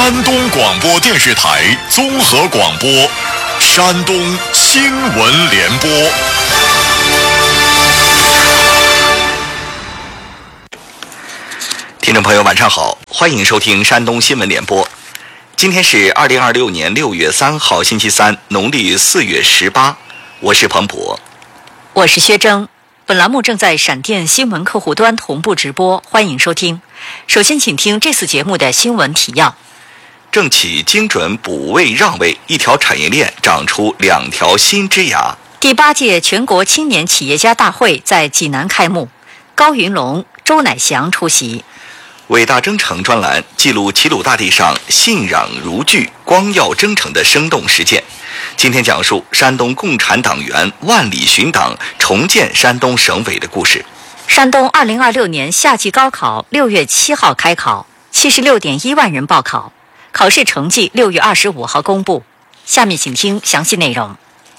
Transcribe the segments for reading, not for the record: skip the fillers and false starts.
山东广播电视台综合广播，山东新闻联播。听众朋友晚上好，欢迎收听山东新闻联播。今天是2026年6月3号星期三，农历4月18，我是彭博， 我是薛征。本栏目正在闪电新闻客户端同步直播，欢迎收听。首先请听这次节目的新闻提要。 政企精准补位让位，一条产业链长出2条新枝芽。 第8届全国青年企业家大会在济南开幕，高云龙、周乃祥出席。 伟大征程专栏记录齐鲁大地上信仰如炬、光耀征程的生动实践。今天讲述山东共产党员万里寻党重建山东省委的故事。 山东2026年夏季高考6月7号开考，76.1万人报考，考试成绩6月25号公布。下面请听详细内容。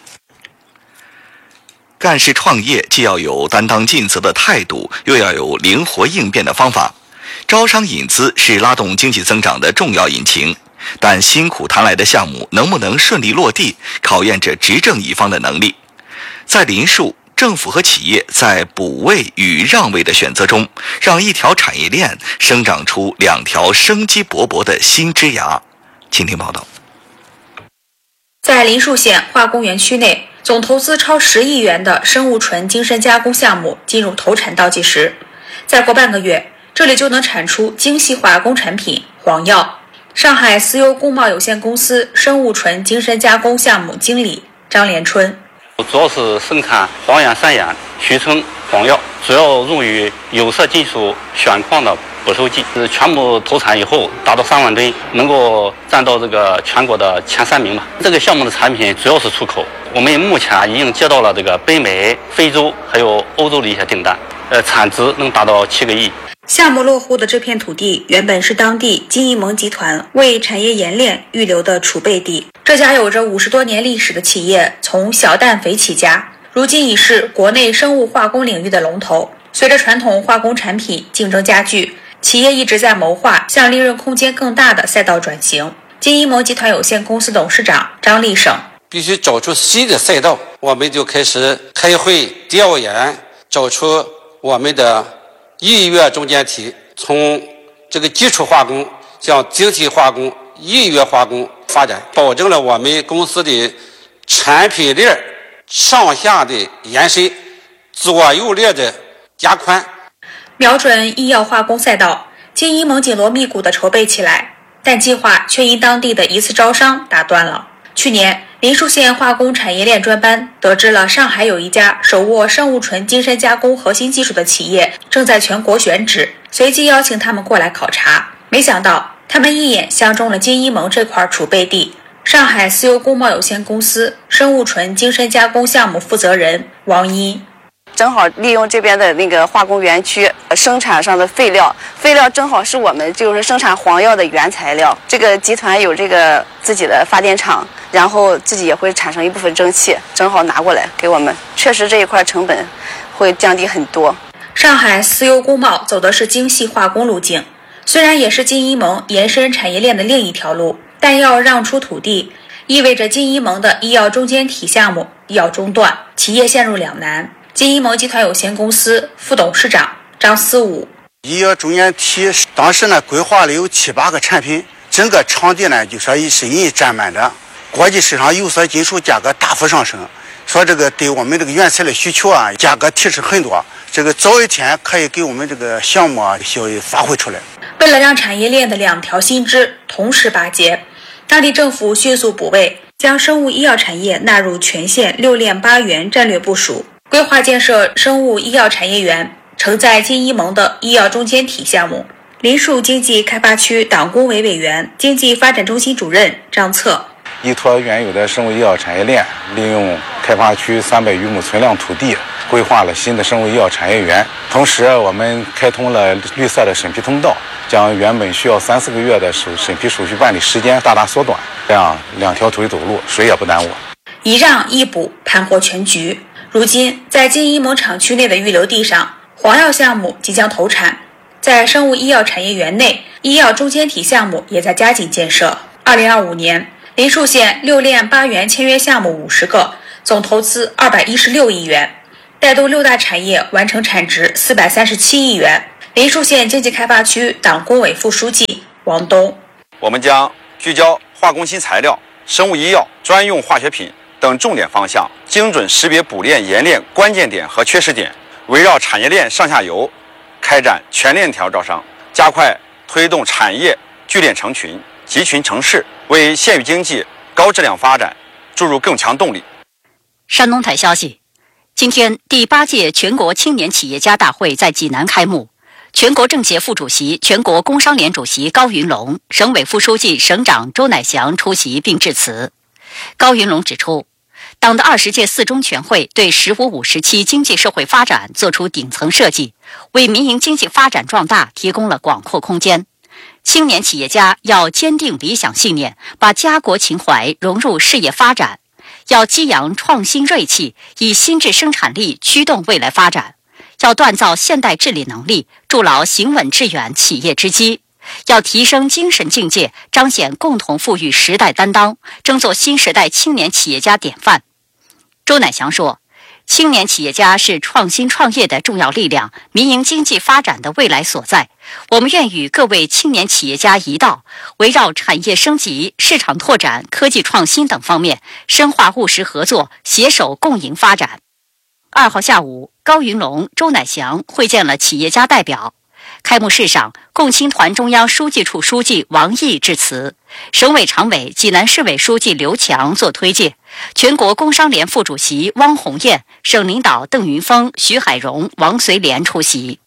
干事创业既要有担当尽责的态度，又要有灵活应变的方法。招商引资是拉动经济增长的重要引擎，但辛苦谈来的项目能不能顺利落地，考验着执政一方的能力。在林树，政府和企业在补位与让位的选择中，让一条产业链生长出2条生机勃勃的新枝芽。请听报道。 在林树县化工园区内，总投资超10亿元的生物纯精深加工项目进入投产倒计时，再过半个月，这里就能产出精细化工产品黄药。上海思优工贸有限公司生物纯精深加工项目经理张连春： 主要是生产黄氧三氧徐醇黄药，主要用于有色金属选矿的捕收剂。全部投产以后达到3万吨，能够占到这个全国的前3名吧。这个项目的产品主要是出口，我们目前已经接到了这个北美、非洲还有欧洲的一些订单，产值能达到7个亿。 项目落户的这片土地原本是当地金一盟集团为产业冶炼预留的储备地。这家有着50多年历史的企业从小氮肥起家，如今已是国内生物化工领域的龙头。随着传统化工产品竞争加剧，企业一直在谋划向利润空间更大的赛道转型。金一盟集团有限公司董事长张立省： 必须找出新的赛道，我们就开始开会调研，找出我们的预约中间体，从这个基础化工向精细化工、预约化工发展，保证了我们公司的产品链上下的延伸，左右链的加宽。 瞄准医药化工赛道，金一盟紧锣密鼓地筹备起来，但计划却因当地的一次招商打断了。去年，林树县化工产业链专班得知了上海有一家手握生物纯精深加工核心技术的企业正在全国选址，随即邀请他们过来考察。没想到他们一眼相中了金一盟这块储备地。上海思优工贸有限公司生物纯精深加工项目负责人王一： 正好利用这边的那个化工园区生产上的废料正好是我们就是生产黄药的原材料。这个集团有这个自己的发电厂，然后自己也会产生一部分蒸汽，正好拿过来给我们。确实这一块成本会降低很多。 上海思优工贸走的是精细化工路径，虽然也是金一盟延伸产业链的另一条路，但要让出土地，意味着金一盟的医药中间体项目要中断，企业陷入两难。金一盟集团有限公司副董事长张思武： 医药中间体当时呢规划了有7、8个产品，整个场地呢就说是人占满的，国际市场有色金属价格大幅上升，说这个对我们这个原材料需求啊价格提升很多，这个早一天可以给我们这个项目啊效益发挥出来。 为了让产业链的2条新枝同时拔节，当地政府迅速补位，将生物医药产业纳入全县6链8园战略部署，规划建设生物医药产业园，承载金一盟的医药中间体项目。林树经济开发区党工委委员、经济发展中心主任张策： 依托原有的生物医药产业链，利用开发区300余亩存量土地，规划了新的生物医药产业园。同时，我们开通了绿色的审批通道，将原本需要3、4个月的审批手续办理时间大大缩短，这样2条腿走路，谁也不耽误。 一让一补，盘活全局。如今，在金一盟厂区内的预留地上，黄药项目即将投产。 在生物医药产业园内，医药中间体项目也在加紧建设。2025年，林树县6链8元签约项目50个，总投资216亿元，带动6大产业完成产值437亿元。林树县经济开发区党工委副书记王东： 我们将聚焦化工新材料、生物医药、专用化学品等重点方向，精准识别补链、冶炼关键点和缺失点，围绕产业链上下游开展全链条招商，加快推动产业聚链成群、集群成市，为县域经济高质量发展注入更强动力。 山东台消息，今天第8届全国青年企业家大会在济南开幕。全国政协副主席、全国工商联主席高云龙、省委副书记、省长周乃祥出席并致辞。高云龙指出，党的20届4中全会对“十五五”时期经济社会发展作出顶层设计，为民营经济发展壮大提供了广阔空间。青年企业家要坚定理想信念，把家国情怀融入事业发展，要激扬创新锐气，以新质生产力驱动未来发展。要锻造现代治理能力，筑牢行稳致远企业之基；要提升精神境界，彰显共同富裕时代担当，争做新时代青年企业家典范。周乃祥说，青年企业家是创新创业的重要力量，民营经济发展的未来所在。我们愿与各位青年企业家一道，围绕产业升级、市场拓展、科技创新等方面，深化务实合作，携手共赢发展。2号下午，高云龙、周乃祥会见了企业家代表。开幕式上，共青团中央书记处书记王毅致辞，省委常委、济南市委书记刘强作推介，全国工商联副主席汪红艳、省领导邓云峰、徐海荣、王绥莲出席。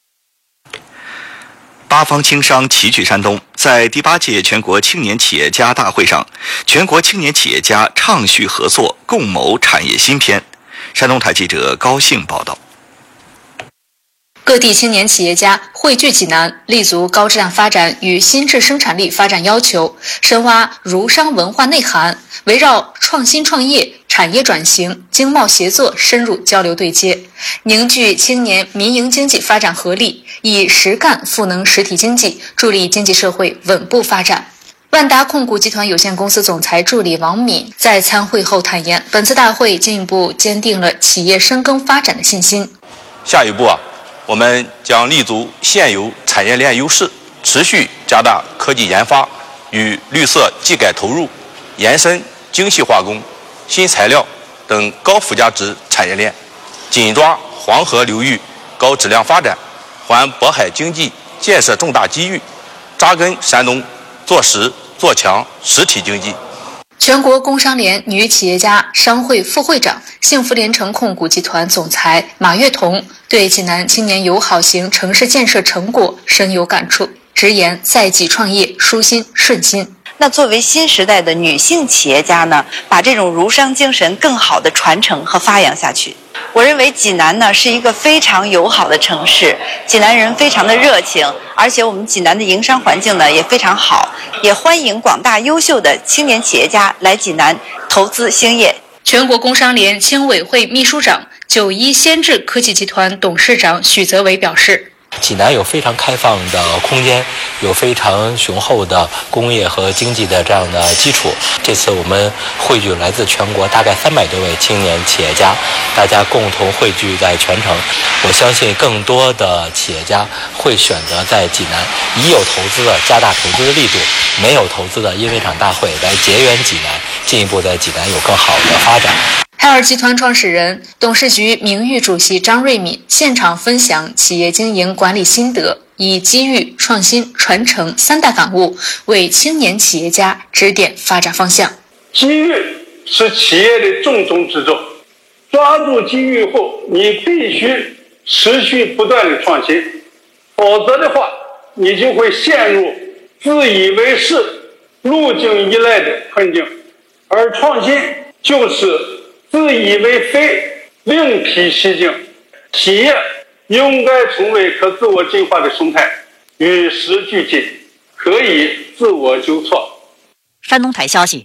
八方青商齐聚山东，在第8届全国青年企业家大会上，全国青年企业家畅叙合作，共谋产业新篇。山东台记者高兴报道。 各地青年企业家汇聚济南，立足高质量发展与新质生产力发展要求，深挖儒商文化内涵，围绕创新创业、产业转型、经贸协作深入交流对接，凝聚青年民营经济发展合力，以实干赋能实体经济，助力经济社会稳步发展。万达控股集团有限公司总裁助理王敏在参会后坦言，本次大会进一步坚定了企业深耕发展的信心。 下一步我们将立足现有产业链优势，持续加大科技研发与绿色技改投入，延伸精细化工、新材料等高附加值产业链，紧抓黄河流域高质量发展，还渤海经济建设重大机遇，扎根山东，做实做强实体经济。 全国工商联女企业家商会副会长、幸福联成控股集团总裁马跃彤对济南青年友好型城市建设成果深有感触，直言在济创业舒心顺心。 那作为新时代的女性企业家呢，把这种儒商精神更好的传承和发扬下去。我认为济南呢是一个非常友好的城市，济南人非常的热情，而且我们济南的营商环境呢也非常好，也欢迎广大优秀的青年企业家来济南投资兴业。 全国工商联青委会秘书长、91先智科技集团董事长许泽伟表示， 济南有非常开放的空间，有非常雄厚的工业和经济的这样的基础。这次我们汇聚来自全国大概300多位青年企业家，大家共同汇聚在全城。我相信更多的企业家会选择在济南，已有投资的加大投资的力度，没有投资的因为这场大会来结缘济南，进一步在济南有更好的发展。 海尔集团创始人、董事局名誉主席张瑞敏现场分享企业经营管理心得，以机遇、创新、传承3大感悟，为青年企业家指点发展方向。 机遇是企业的重中之重，抓住机遇后，你必须持续不断的创新，否则的话，你就会陷入自以为是、路径依赖的困境，而创新就是自以为非，另辟蹊径。企业应该成为可自我进化的生态，与时俱进，可以自我纠错。 山东台消息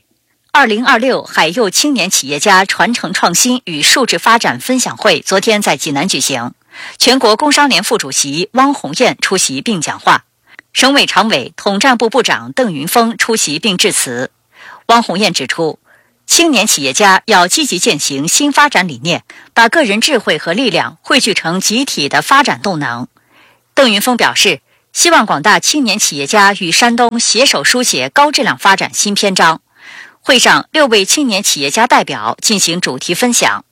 ，2026海佑青年企业家传承创新与数字发展分享会昨天在济南举行。 全国工商联副主席汪洪燕出席并讲话，省委常委、统战部部长邓云峰出席并致辞。汪洪燕指出，青年企业家要积极践行新发展理念，把个人智慧和力量汇聚成集体的发展动能。邓云峰表示，希望广大青年企业家与山东携手书写高质量发展新篇章。会上，6位青年企业家代表进行主题分享。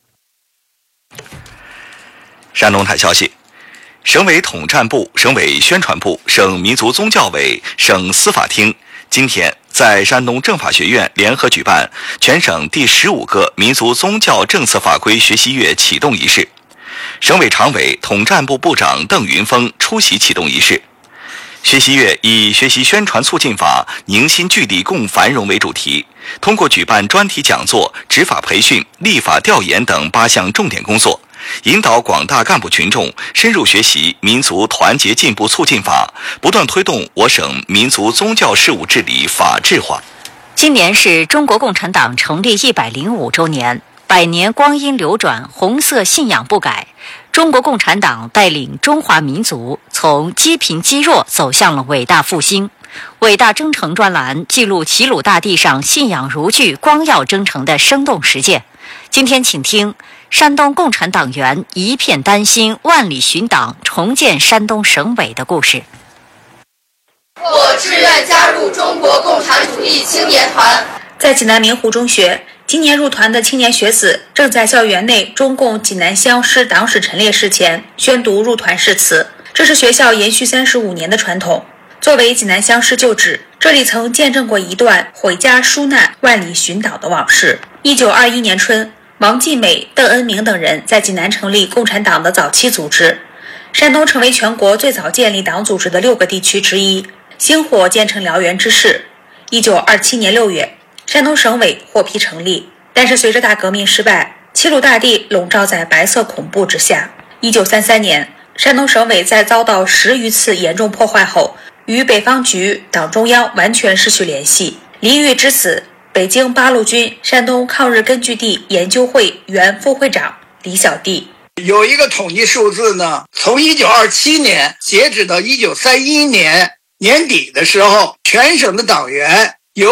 山东台消息，省委统战部、省委宣传部、省民族宗教委、省司法厅今天在山东政法学院联合举办全省第15个民族宗教政策法规学习月启动仪式。省委常委、统战部部长邓云峰出席启动仪式。学习月以学习宣传促进法、凝心聚力共繁荣为主题，通过举办专题讲座、执法培训、立法调研等8项重点工作，引导广大干部群众深入学习民族团结进步促进法，不断推动我省民族宗教事务治理法治化。 今年是中国共产党成立105周年，100年光阴流转，红色信仰不改。中国共产党带领中华民族从积贫积弱走向了伟大复兴。伟大征程专栏记录齐鲁大地上信仰如炬、光耀征程的生动实践。今天请听山东共产党员一片丹心、万里寻党重建山东省委的故事。 我志愿加入中国共产主义青年团。 在济南明湖中学，今年入团的青年学子正在校园内中共济南乡师党史陈列室前宣读入团誓词。这是学校延续35年的传统。作为济南乡师旧址，这里曾见证过一段回家纾难、万里寻党的往事。1921年春，王继美、邓恩铭等人在济南成立共产党的早期组织。山东成为全国最早建立党组织的6个地区之一，星火兼程燎原之势。1927年6月，山东省委获批成立，但是随着大革命失败，齐鲁大地笼罩在白色恐怖之下。1933年，山东省委在遭到10余次严重破坏后，与北方局、党中央完全失去联系。黎玉之子，北京八路军山东抗日根据地研究会原副会长李小弟。 有一个统计数字呢，从1927年截止到1931年年底的时候，全省的党员由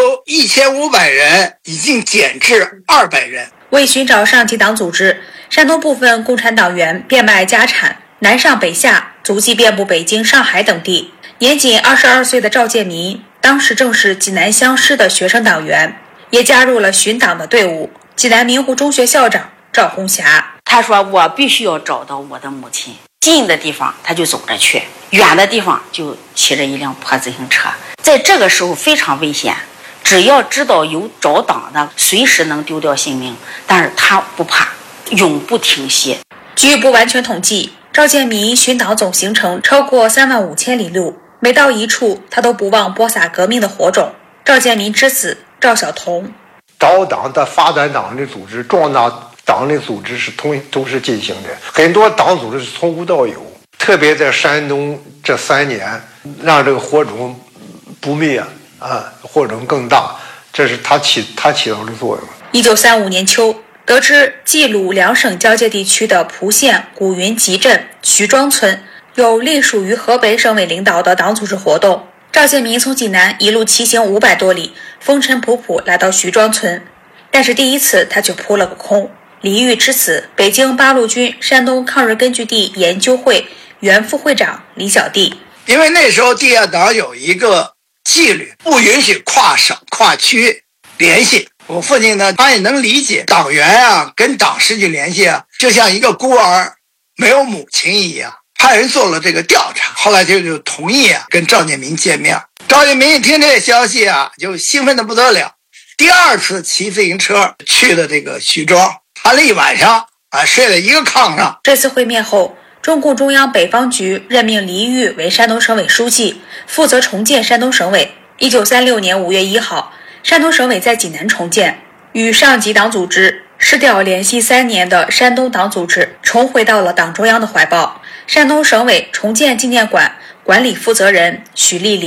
1500人已经减至200人。 为寻找上级党组织，山东部分共产党员变卖家产，南上北下，足迹遍布北京、上海等地。年仅22岁的赵建民，当时正是济南乡师的学生党员，也加入了寻党的队伍。济南明湖中学校长赵红霞， 他说我必须要找到我的母亲，近的地方他就走着去，远的地方就骑着一辆破自行车。在这个时候非常危险，只要知道有找党的，随时能丢掉性命，但是他不怕，永不停歇。 据不完全统计，赵建民寻党总行程超过35000里路，每到一处他都不忘播撒革命的火种。赵建民之子赵晓彤， 找党的、发展党的组织、壮大党的组织是同时进行的，很多党组织是从无到有。特别在山东这3年，让这个火种不灭火种更大，这是他起到的作用。 1935年秋，得知冀鲁2省交界地区的蒲县古云集镇徐庄村有隶属于河北省委领导的党组织活动，赵建民从济南一路骑行500多里，风尘仆仆来到徐庄村，但是第一次他却扑了个空。黎玉之子，北京八路军山东抗日根据地研究会原副会长李小弟。 因为那时候地下党有一个纪律，不允许跨省跨区联系。我父亲呢，他也能理解党员跟党失去联系就像一个孤儿没有母亲一样。派人做了这个调查，后来就同意跟赵建民见面。赵建民一听这个消息就兴奋得不得了。第2次骑自行车去了这个徐庄，谈了一晚上睡在一个炕上。 这次会面后，中共中央北方局任命黎玉为山东省委书记，负责重建山东省委。1936年5月1号，山东省委在济南重建，与上级党组织失掉联系3年的山东党组织重回到了党中央的怀抱。山东省委重建纪念馆管理负责人许丽丽，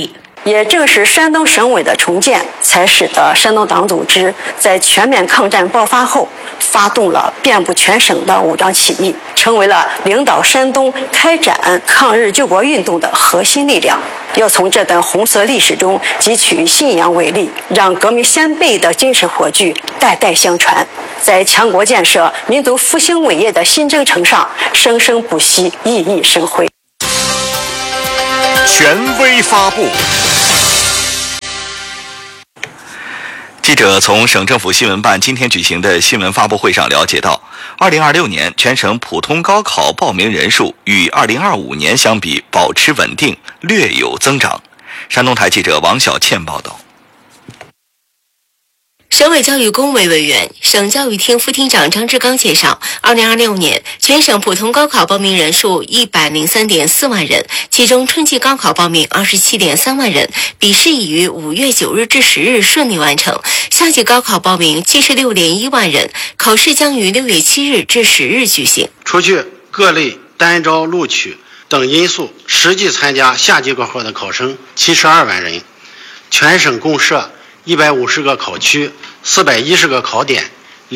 也正是山东省委的重建，才使得山东党组织在全面抗战爆发后，发动了遍布全省的武装起义，成为了领导山东开展抗日救国运动的核心力量。要从这段红色历史中汲取信仰为力，让革命先辈的精神火炬代代相传，在强国建设、民族复兴伟业的新征程上生生不息，熠熠生辉。 权威发布。记者从省政府新闻办今天举行的新闻发布会上了解到，2026年全省普通高考报名人数与2025年相比保持稳定，略有增长。山东台记者王小倩报道。 省委教育工委委员、省教育厅副厅长张志刚介绍，2026年全省普通高考报名人数103.4万人，其中春季高考报名27.3万人，笔试已于5月9日至10日顺利完成；夏季高考报名76.1万人，考试将于6月7日至10日举行。 除去各类单招录取等因素，实际参加夏季高考的考生72万人，全省共设150个考区，410个考点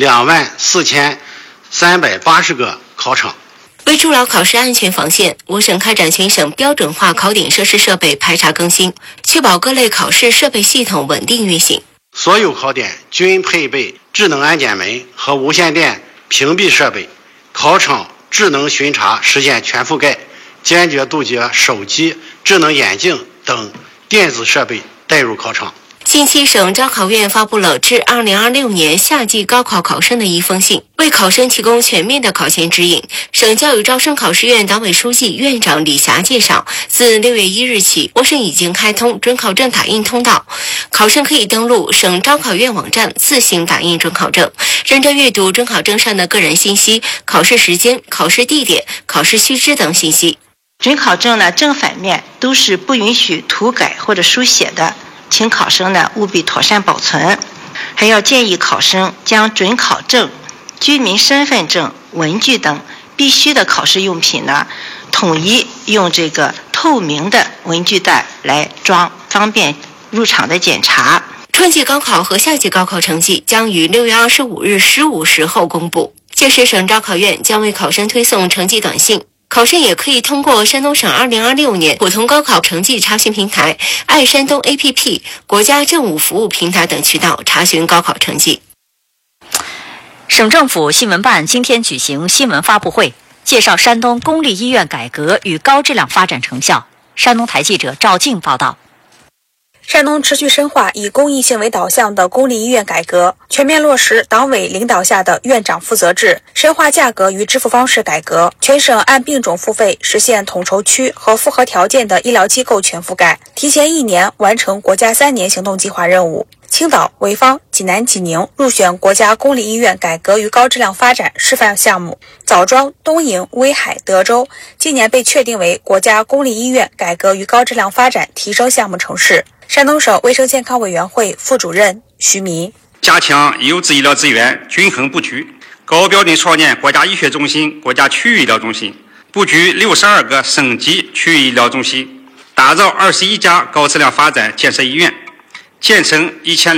，24380个考场。 为筑牢考试安全防线，我省开展全省标准化考点设施设备排查更新，确保各类考试设备系统稳定运行。 所有考点均配备智能安检门和无线电屏蔽设备，考场智能巡查实现全覆盖，坚决杜绝手机、智能眼镜等电子设备带入考场。 近期，省招考院发布了致2026年夏季高考考生的一封信，为考生提供全面的考前指引。省教育招生考试院党委书记、院长李霞介绍，自6月1日起，我省已经开通准考证打印通道，考生可以登录省招考院网站自行打印准考证，认真阅读准考证上的个人信息、考试时间、考试地点、考试须知等信息。 准考证呢，正反面都是不允许涂改或者书写的，请考生呢务必妥善保存，还要建议考生将准考证、居民身份证、文具等必须的考试用品呢，统一用这个透明的文具袋来装，方便入场的检查。 春季高考和夏季高考成绩将于6月25日15时后公布，届时省招考院将为考生推送成绩短信。考生也可以通过山东省2026年普通高考成绩查询平台、爱山东 APP、国家政务服务平台等渠道查询高考成绩。 省政府新闻办今天举行新闻发布会，介绍山东公立医院改革与高质量发展成效。山东台记者赵静报道。 山东持续深化以公益性为导向的公立医院改革，全面落实党委领导下的院长负责制，深化价格与支付方式改革，全省按病种付费实现统筹区和符合条件的医疗机构全覆盖，提前1年完成国家3年行动计划任务。青岛、潍坊、济南、济宁入选国家公立医院改革与高质量发展示范项目，枣庄、东营、威海、德州今年被确定为国家公立医院改革与高质量发展提升项目城市。山东省卫生健康委员会副主任徐迷： 加强优质医疗资源均衡布局，高标准创建国家医学中心、国家区域医疗中心，布局62个省级区域医疗中心，打造21家高质量发展建设医院，建成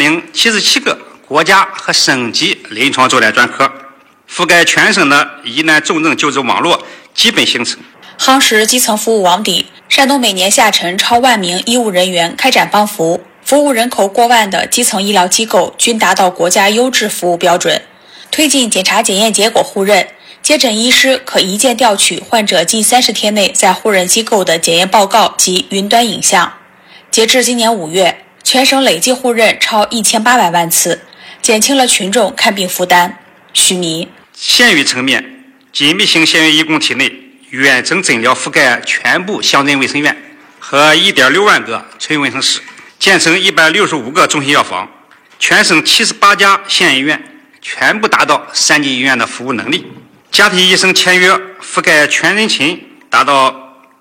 1077个国家和省级临床作战专科，覆盖全省的疑难重症救治网络基本形成。 夯实基层服务网底，山东每年下沉超1万名医务人员开展帮扶，服务人口过万的基层医疗机构均达到国家优质服务标准。推进检查检验结果互认，接诊医师可一键调取患者近30天内在互认机构的检验报告及云端影像。截至今年5月，全省累计互认超1800万次，减轻了群众看病负担。徐迷： 县域层面，紧密性县域医工体内远程诊疗覆盖全部乡镇卫生院和1.6万个村卫生室，建成165个中心药房，全省78家县医院全部达到3级医院的服务能力。家庭医生签约覆盖全人群达到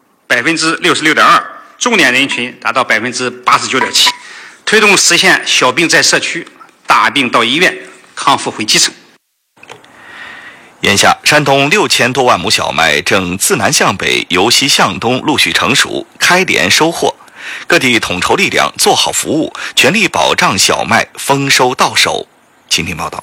66.2%，重点人群达到89.7%，推动实现小病在社区，大病到医院，康复回基层。 眼下，山东6000多万亩小麦正自南向北、由西向东陆续成熟，开镰收获。 各地统筹力量，做好服务，全力保障小麦丰收到手。请听报道。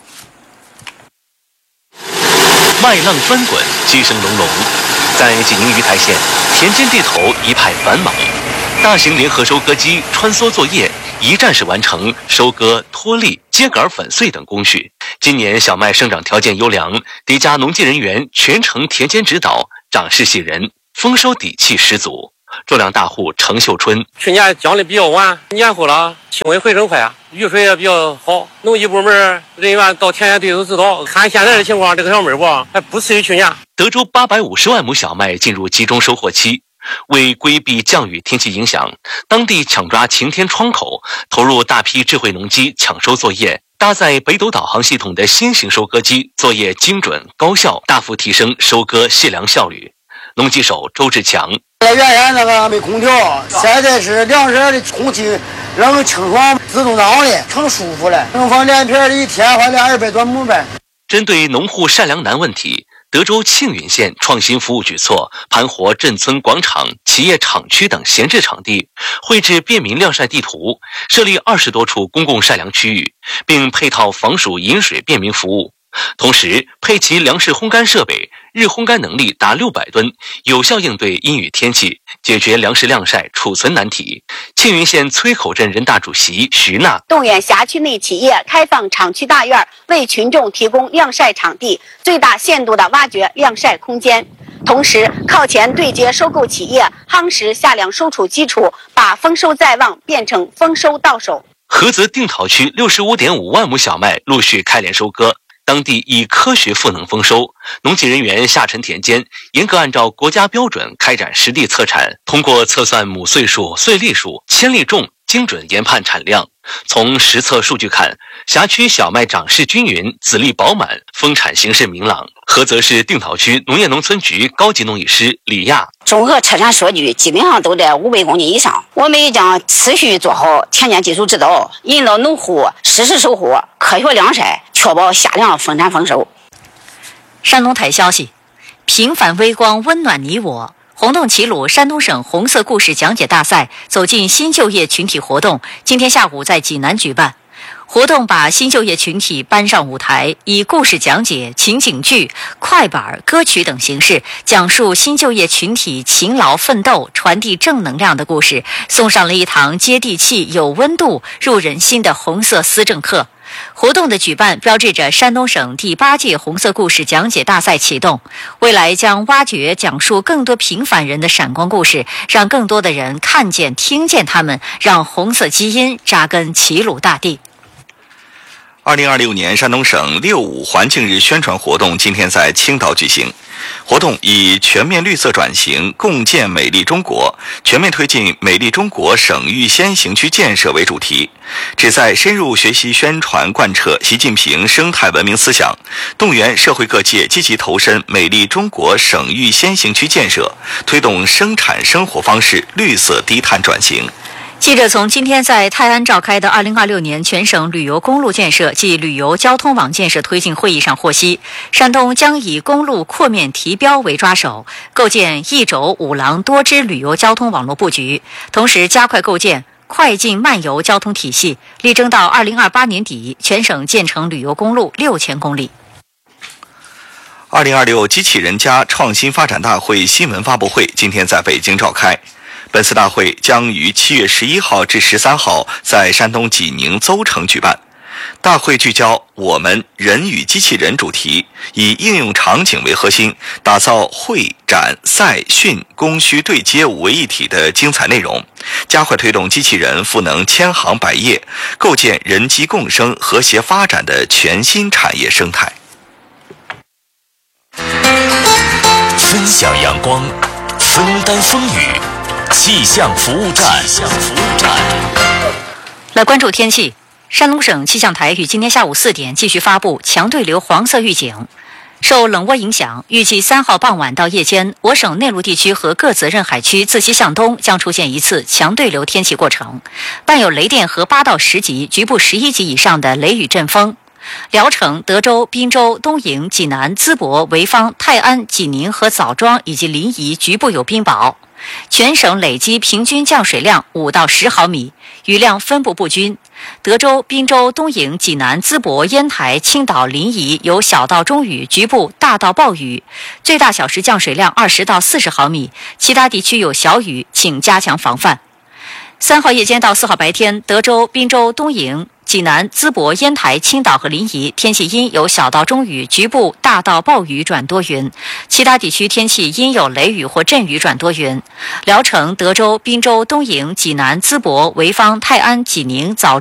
麦浪翻滚，鸡声隆隆，在济宁鱼台县，田间地头一派繁忙，大型联合收割机穿梭作业，一站式完成收割、脱粒、秸秆粉碎等工序。今年小麦生长条件优良，迪家农技人员全程田间指导，长势喜人，丰收底气十足。种粮大户程秀春： 去年降的比较晚，年后了，气温回升快，雨水也比较好，农技部门人员到田间队都知道。看现在的情况，这个小麦还不次于去年。 德州850万亩小麦进入集中收获期，为规避降雨天气影响，当地抢抓晴天窗口，投入大批智慧农机抢收作业。搭载北斗导航系统的新型收割机，作业精准高效，大幅提升收割卸粮效率。农机手周志强： 原先那个没空调，现在是凉色的空气冷清爽，自动挡的，挺舒服的。能放连片一天换200多亩呗。 针对农户晒粮难问题，德州庆云县创新服务举措，盘活镇村广场、企业厂区等闲置场地，绘制便民晾晒地图，设立20多处公共晒粮区域，并配套防暑饮水便民服务。同时配齐粮食烘干设备，日烘干能力达600吨，有效应对阴雨天气，解决粮食晾晒储存难题。庆云县崔口镇人大主席徐娜： 动员辖区内企业开放厂区大院，为群众提供晾晒场地，最大限度地挖掘晾晒空间。同时靠前对接收购企业，夯实下粮收储基础，把丰收在望变成丰收到手。 菏泽定陶区65.5万亩小麦陆续开镰收割，当地以科学赋能丰收，农技人员下沉田间，严格按照国家标准开展实地测产，通过测算亩岁数、穗粒数、千粒重，精准研判产量。从实测数据看，辖区小麦长势均匀，籽粒饱满，丰产形势明朗。菏泽市定陶区农业农村局高级农艺师李亚： 综合测产数据基本上都在500公斤以上。我们将持续做好田间技术指导，引导农户实时收获，科学晾晒，确保夏粮丰产丰收。 山东台消息：平凡微光，温暖你我。红洞齐鲁山东省红色故事讲解大赛走进新就业群体活动，今天下午在济南举办。活动把新就业群体搬上舞台，以故事讲解、情景剧、快板、歌曲等形式，讲述新就业群体勤劳奋斗、传递正能量的故事，送上了一堂接地气、有温度、入人心的红色思政课。活动的举办标志着山东省第8届红色故事讲解大赛启动，未来将挖掘讲述更多平凡人的闪光故事，让更多的人看见听见他们，让红色基因扎根齐鲁大地。 2026年山东省6·5环境日宣传活动今天在青岛举行。活动以全面绿色转型，共建美丽中国，全面推进美丽中国省域先行区建设为主题，旨在深入学习宣传贯彻习近平生态文明思想，动员社会各界积极投身美丽中国省域先行区建设，推动生产生活方式绿色低碳转型。 记者从今天在泰安召开的2026年全省旅游公路建设及旅游交通网建设推进会议上获悉，山东将以公路扩面提标为抓手，构建一轴5廊多支旅游交通网络布局，同时加快构建快进慢游交通体系，力争到2028年底全省建成旅游公路6000公里。 2026机器人家创新发展大会新闻发布会今天在北京召开。本次大会将于7月11号至13号在山东济宁邹城举办。大会聚焦我们人与机器人主题，以应用场景为核心，打造会展赛训供需对接5位一体的精彩内容，加快推动机器人赋能千行百业，构建人机共生和谐发展的全新产业生态。 分享阳光，分担风雨，气象服务站。 来关注天气。山东省气象台于今天下午4点继续发布强对流黄色预警。受冷涡影响，预计3号傍晚到夜间，我省内陆地区和各责任海区自西向东将出现一次强对流天气过程，伴有雷电和8到10级、局部11级以上的雷雨阵风。聊城、德州、滨州、东营、济南、淄博、潍坊、泰安、济宁和枣庄以及临沂局部有冰雹。 全省累计平均降水量5到10毫米，雨量分布不均。德州、滨州、东营、济南、淄博、烟台、青岛、临沂有小到中雨，局部大到暴雨，最大小时降水量20到40毫米，其他地区有小雨，请加强防范。3号夜间到4号白天，德州、滨州、东营、济南、淄博、烟台、青岛和临沂天气阴，有小到中雨，局部大到暴雨转多云，其他地区天气阴有雷雨或阵雨转多云。聊城、德州、滨州、东营、济南、淄博、潍坊、泰安、济宁、枣